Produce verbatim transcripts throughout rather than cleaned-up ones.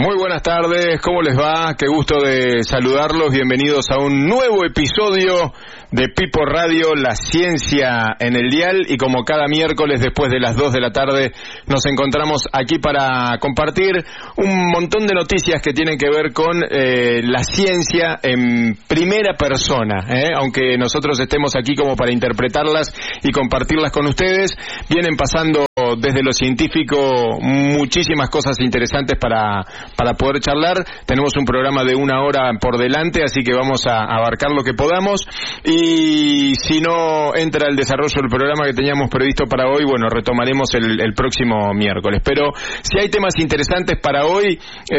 Muy buenas tardes, ¿cómo les va? Qué gusto de saludarlos, bienvenidos a un nuevo episodio de Pipo Radio, la ciencia en el dial, y como cada miércoles después de las dos de la tarde nos encontramos aquí para compartir un montón de noticias que tienen que ver con eh, la ciencia en primera persona, ¿eh? Aunque nosotros estemos aquí como para interpretarlas y compartirlas con ustedes, vienen pasando desde lo científico muchísimas cosas interesantes para, para poder charlar. Tenemos un programa de una hora por delante, así que vamos a abarcar lo que podamos, y si no entra el desarrollo del programa que teníamos previsto para hoy, bueno, retomaremos el, el próximo miércoles. Pero si hay temas interesantes para hoy,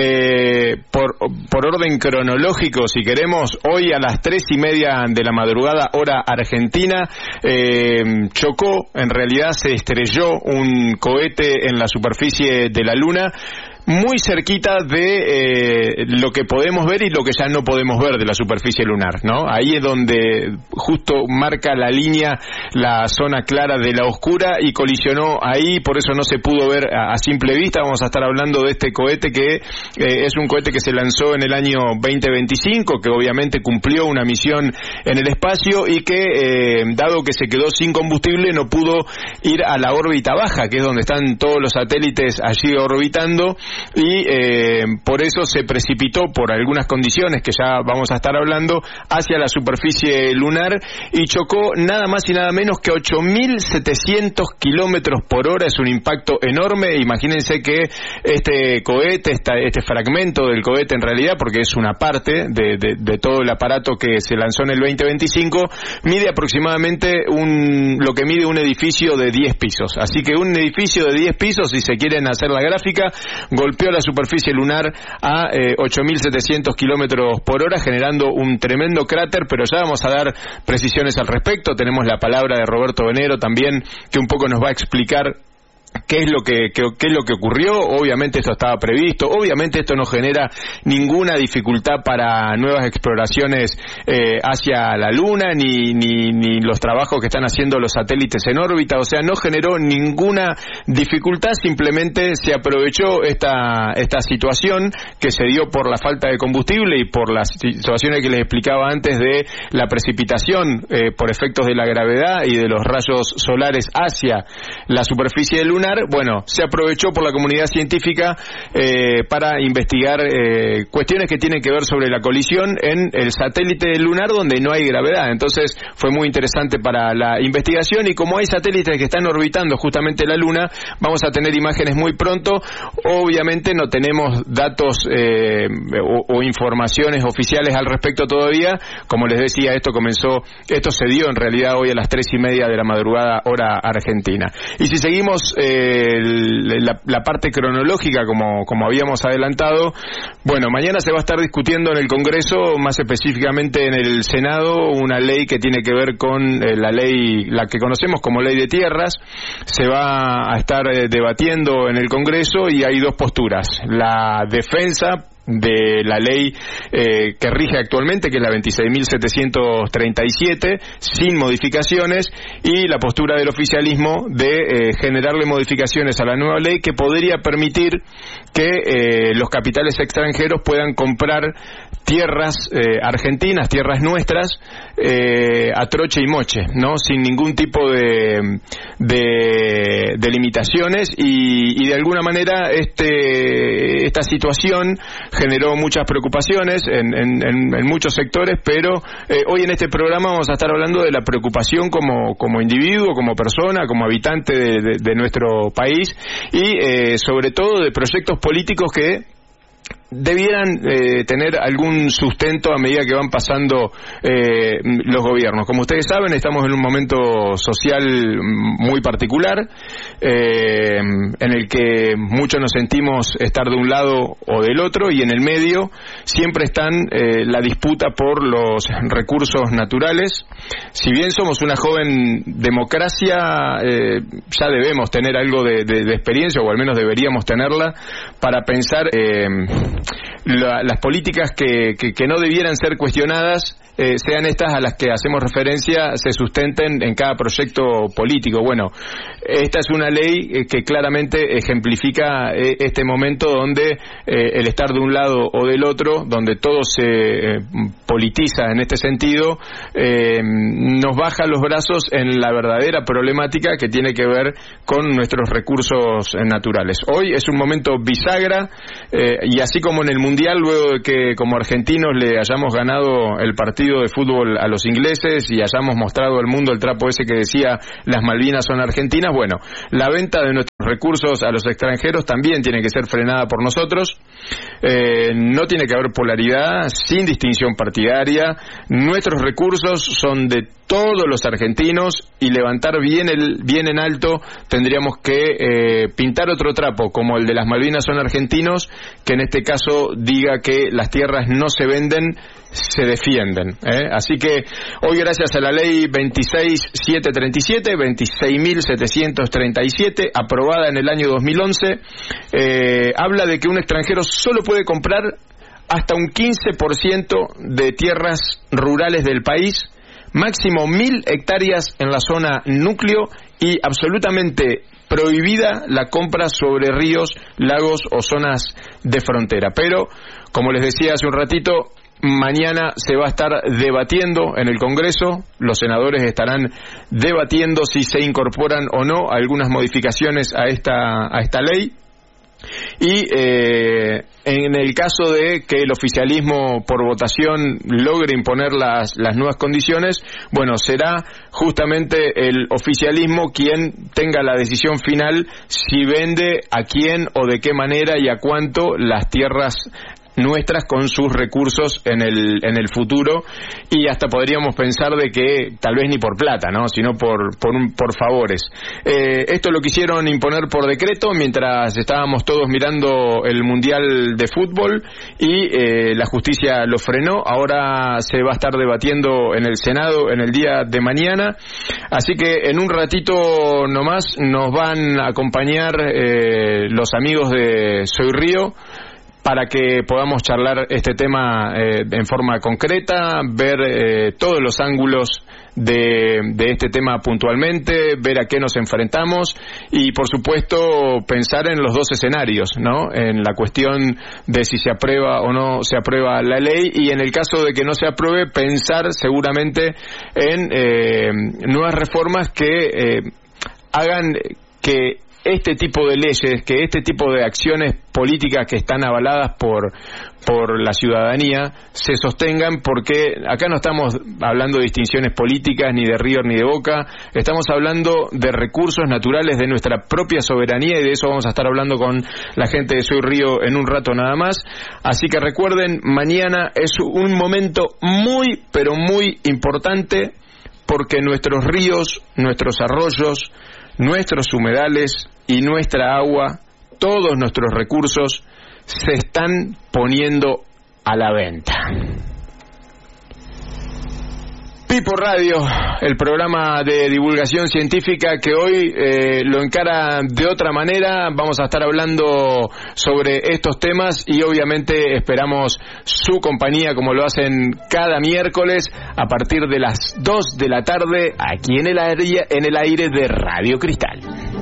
eh, por, por orden cronológico, si queremos, hoy a las tres y media de la madrugada, hora argentina, eh, chocó, en realidad se estrelló un un cohete en la superficie de la Luna, muy cerquita de eh, lo que podemos ver y lo que ya no podemos ver de la superficie lunar, ¿no? Ahí es donde justo marca la línea, la zona clara de la oscura, y colisionó ahí, por eso no se pudo ver a, a simple vista. Vamos a estar hablando de este cohete que eh, es un cohete que se lanzó en el año veinte veinticinco, que obviamente cumplió una misión en el espacio y que, eh, dado que se quedó sin combustible, no pudo ir a la órbita baja, que es donde están todos los satélites allí orbitando, y eh, por eso se precipitó, por algunas condiciones que ya vamos a estar hablando, hacia la superficie lunar y chocó nada más y nada menos que ocho mil setecientos kilómetros por hora. Es un impacto enorme. Imagínense que este cohete, esta, este fragmento del cohete en realidad, porque es una parte de, de, de todo el aparato que se lanzó en el veinte veinticinco, mide aproximadamente un, lo que mide un edificio de diez pisos. Así que un edificio de diez pisos, si se quieren hacer la gráfica, golpeó la superficie lunar a eh, ocho mil setecientos kilómetros por hora, generando un tremendo cráter, pero ya vamos a dar precisiones al respecto. Tenemos la palabra de Roberto Venero también, que un poco nos va a explicar qué es lo que, que qué es lo que ocurrió. Obviamente esto estaba previsto, obviamente esto no genera ninguna dificultad para nuevas exploraciones eh, hacia la Luna, ni, ni ni los trabajos que están haciendo los satélites en órbita. O sea, no generó ninguna dificultad, simplemente se aprovechó esta esta situación que se dio por la falta de combustible y por las situaciones que les explicaba antes de la precipitación eh, por efectos de la gravedad y de los rayos solares hacia la superficie de Luna. Bueno, se aprovechó por la comunidad científica eh, para investigar eh, cuestiones que tienen que ver sobre la colisión en el satélite lunar donde no hay gravedad. Entonces fue muy interesante para la investigación, y como hay satélites que están orbitando justamente la Luna, vamos a tener imágenes muy pronto. Obviamente no tenemos datos eh, o, o informaciones oficiales al respecto todavía. Como les decía, esto comenzó, esto se dio en realidad hoy a las tres y media de la madrugada, hora argentina. Y si seguimos eh, El, la, la parte cronológica, como, como habíamos adelantado, bueno, mañana se va a estar discutiendo en el Congreso, más específicamente en el Senado, una ley que tiene que ver con eh, la ley, la que conocemos como Ley de Tierras. Se va a estar eh, debatiendo en el Congreso, y hay dos posturas: la defensa de la ley eh, que rige actualmente, que es la veintiséis mil setecientos treinta y siete, sin modificaciones, y la postura del oficialismo de eh, generarle modificaciones a la nueva ley que podría permitir que eh, los capitales extranjeros puedan comprar tierras eh, argentinas, tierras nuestras, eh, a troche y moche, ¿no? Sin ningún tipo de de, de limitaciones, y, y de alguna manera este esta situación generó muchas preocupaciones en, en, en, en muchos sectores, pero eh, hoy en este programa vamos a estar hablando de la preocupación como, como individuo, como persona, como habitante de, de, de nuestro país, y eh, sobre todo de proyectos políticos que debieran eh, tener algún sustento a medida que van pasando eh, los gobiernos. Como ustedes saben, estamos en un momento social muy particular, eh, en el que muchos nos sentimos estar de un lado o del otro, y en el medio siempre están eh, la disputa por los recursos naturales. Si bien somos una joven democracia, eh, ya debemos tener algo de, de, de experiencia, o al menos deberíamos tenerla, para pensar eh, la, las políticas que, que, que no debieran ser cuestionadas Eh, sean estas a las que hacemos referencia, se sustenten en cada proyecto político. Bueno, esta es una ley eh, que claramente ejemplifica eh, este momento donde eh, el estar de un lado o del otro, donde todo se eh, politiza en este sentido, eh, nos baja los brazos en la verdadera problemática que tiene que ver con nuestros recursos naturales. Hoy es un momento bisagra, eh, y así como en el Mundial, luego de que como argentinos le hayamos ganado el partido de fútbol a los ingleses y hayamos mostrado al mundo el trapo ese que decía las Malvinas son argentinas, bueno, la venta de nuestros recursos a los extranjeros también tiene que ser frenada por nosotros. Eh, no tiene que haber polaridad, sin distinción partidaria. Nuestros recursos son de todos los argentinos y levantar bien el bien en alto tendríamos que eh, pintar otro trapo como el de las Malvinas son argentinos, que en este caso diga que las tierras no se venden, se defienden, ¿eh? Así que hoy, gracias a la ley veintiséis mil setecientos treinta y siete, veintiséis mil setecientos treinta y siete, aprobada en el año dos mil once, eh, habla de que un extranjero solo puede comprar hasta un quince por ciento de tierras rurales del país, máximo mil hectáreas en la zona núcleo y absolutamente prohibida la compra sobre ríos, lagos o zonas de frontera. Pero, como les decía hace un ratito, mañana se va a estar debatiendo en el Congreso, los senadores estarán debatiendo si se incorporan o no algunas modificaciones a esta, a esta ley. Y eh, en el caso de que el oficialismo por votación logre imponer las, las nuevas condiciones, bueno, será justamente el oficialismo quien tenga la decisión final si vende a quién o de qué manera y a cuánto las tierras nuestras con sus recursos en el en el futuro, y hasta podríamos pensar de que tal vez ni por plata, ¿no?, sino por por un, por favores. Eh, esto lo quisieron imponer por decreto mientras estábamos todos mirando el Mundial de Fútbol y eh, la justicia lo frenó. Ahora se va a estar debatiendo en el Senado en el día de mañana, así que en un ratito nomás nos van a acompañar eh, los amigos de Soy Río para que podamos charlar este tema eh, en forma concreta, ver eh, todos los ángulos de, de este tema puntualmente, ver a qué nos enfrentamos y, por supuesto, pensar en los dos escenarios, ¿no?, en la cuestión de si se aprueba o no se aprueba la ley, y en el caso de que no se apruebe, pensar seguramente en eh, nuevas reformas que eh, hagan que este tipo de leyes, que este tipo de acciones políticas que están avaladas por por la ciudadanía se sostengan, porque acá no estamos hablando de distinciones políticas, ni de River ni de Boca, estamos hablando de recursos naturales de nuestra propia soberanía, y de eso vamos a estar hablando con la gente de Soy Río en un rato nada más. Así que recuerden, mañana es un momento muy, pero muy importante, porque nuestros ríos, nuestros arroyos, nuestros humedales y nuestra agua, todos nuestros recursos se están poniendo a la venta. Pipo Radio, el programa de divulgación científica que hoy eh, lo encara de otra manera. Vamos a estar hablando sobre estos temas y obviamente esperamos su compañía, como lo hacen cada miércoles a partir de las dos de la tarde aquí en el aire, en el aire de Radio Cristal.